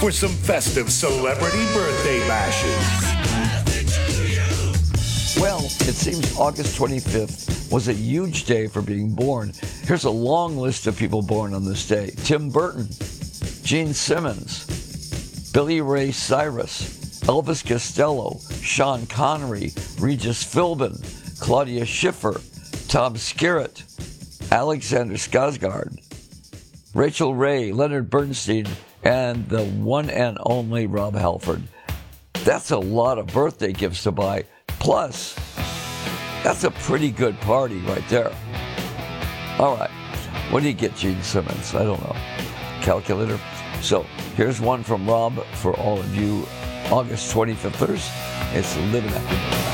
for some festive celebrity birthday bashes. Well, it seems August 25th was a huge day for being born. Here's a long list of people born on this day. Tim Burton, Gene Simmons, Billy Ray Cyrus, Elvis Costello, Sean Connery, Regis Philbin, Claudia Schiffer, Tom Skerritt, Alexander Skarsgård, Rachel Ray, Leonard Bernstein, and the one and only Rob Halford. That's a lot of birthday gifts to buy. Plus, that's a pretty good party right there. All right, what do you get, Gene Simmons? I don't know. Calculator? So here's one from Rob for all of you August 25thers. It's Living It.